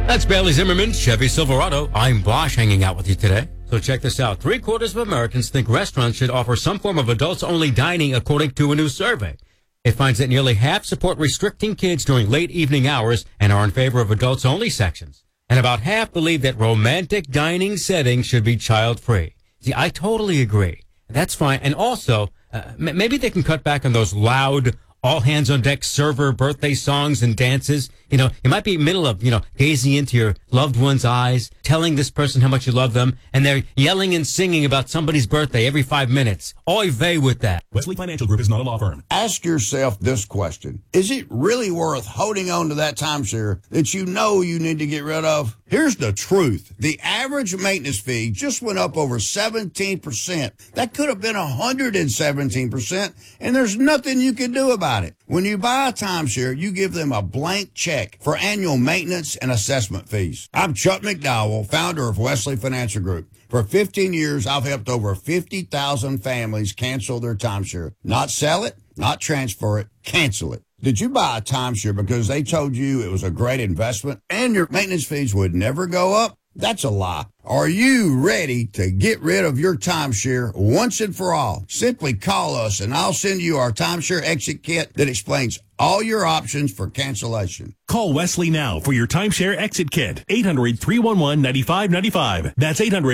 That's Bailey Zimmerman, Chevy Silverado. I'm Bosch hanging out with you today. So check this out. 3/4 of Americans think restaurants should offer some form of adults-only dining, according to a new survey. It finds that nearly half support restricting kids during late evening hours and are in favor of adults-only sections. And about half believe that romantic dining settings should be child-free. See, I totally agree. That's fine. And also, maybe they can cut back on those loud, all-hands-on-deck server birthday songs and dances. You know, you might be in the middle of, gazing into your loved one's eyes, telling this person how much you love them, and they're yelling and singing about somebody's birthday every 5 minutes. Oy vey with that. Wesley Financial Group is not a law firm. Ask yourself this question. Is it really worth holding on to that timeshare that you know you need to get rid of? Here's the truth. The average maintenance fee just went up over 17%. That could have been 117%, and there's nothing you can do about it. When you buy a timeshare, you give them a blank check for annual maintenance and assessment fees. I'm Chuck McDowell, founder of Wesley Financial Group. For 15 years, I've helped over 50,000 families cancel their timeshare. Not sell it, not transfer it, cancel it. Did you buy a timeshare because they told you it was a great investment and your maintenance fees would never go up? That's a lie. Are you ready to get rid of your timeshare once and for all? Simply call us and I'll send you our timeshare exit kit that explains all your options for cancellation. Call Wesley now for your timeshare exit kit. 800-311-9595. That's 800